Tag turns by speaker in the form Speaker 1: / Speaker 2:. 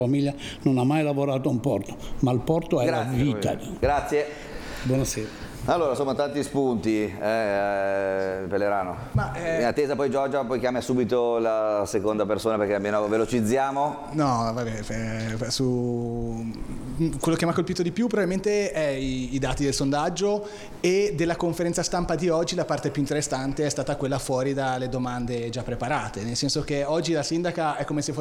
Speaker 1: famiglia non ha mai lavorato a un porto, ma il porto è la vita.
Speaker 2: Grazie.
Speaker 1: Buonasera.
Speaker 2: Allora, insomma, tanti spunti, Pellerano. In attesa poi Giorgia, poi chiama subito la seconda persona perché almeno velocizziamo.
Speaker 3: No, vabbè, quello che mi ha colpito di più probabilmente è i dati del sondaggio, e della conferenza stampa di oggi la parte più interessante è stata quella fuori dalle domande già preparate, nel senso che oggi la sindaca è come se fosse